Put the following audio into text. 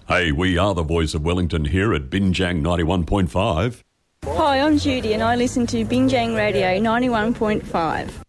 Hey, we are the voice of Wellington here at Binjang 91.5. Hi, I'm Judy and I listen to Binjang Radio 91.5.